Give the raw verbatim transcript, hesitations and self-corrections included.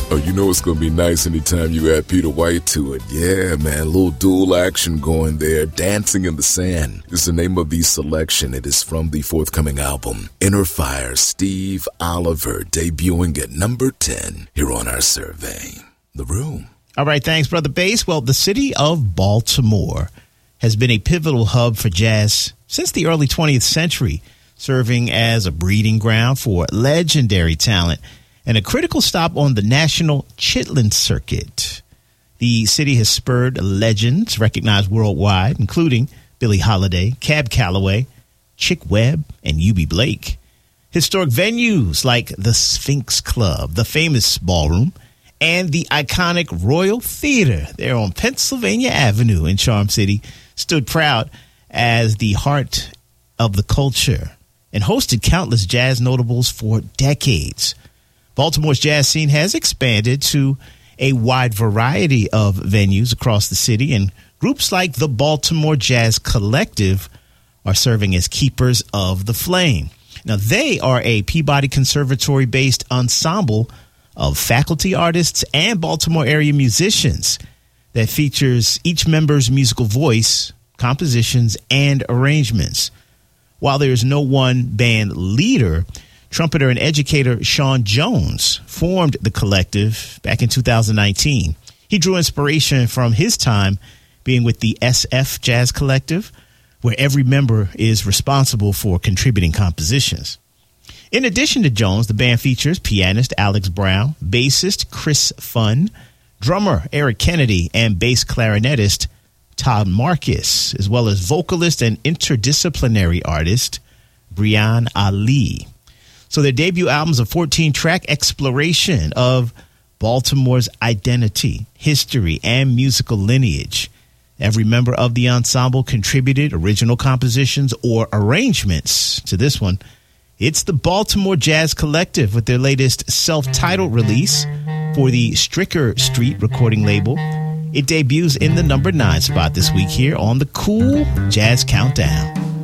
Oh, you know it's going to be nice anytime you add Peter White to it. Yeah, man, a little dual action going there. Dancing in the Sand is the name of the selection. It is from the forthcoming album, Inner Fire. Steve Oliver debuting at number ten here on our survey. The Room. All right, thanks, Brother Bass. Well, the city of Baltimore has been a pivotal hub for jazz since the early twentieth century, serving as a breeding ground for legendary talent and a critical stop on the national Chitlin circuit. The city has spurred legends recognized worldwide, including Billie Holiday, Cab Calloway, Chick Webb, and U B Blake. Historic venues like the Sphinx Club, the famous Ballroom, and the iconic Royal Theater there on Pennsylvania Avenue in Charm City stood proud as the heart of the culture and hosted countless jazz notables for decades. Baltimore's jazz scene has expanded to a wide variety of venues across the city, and groups like the Baltimore Jazz Collective are serving as keepers of the flame. Now, they are a Peabody Conservatory-based ensemble of faculty artists and Baltimore area musicians that features each member's musical voice, compositions, and arrangements. While there is no one band leader, trumpeter and educator Sean Jones formed the collective back in two thousand nineteen. He drew inspiration from his time being with the S F Jazz Collective, where every member is responsible for contributing compositions. In addition to Jones, the band features pianist Alex Brown, bassist Chris Funn, drummer Eric Kennedy, and bass clarinetist Todd Marcus, as well as vocalist and interdisciplinary artist Brian Ali. So their debut album is a fourteen-track exploration of Baltimore's identity, history, and musical lineage. Every member of the ensemble contributed original compositions or arrangements to this one. It's the Baltimore Jazz Collective with their latest self-titled release for the Stricker Street recording label. It debuts in the number nine spot this week here on the Cool Jazz Countdown.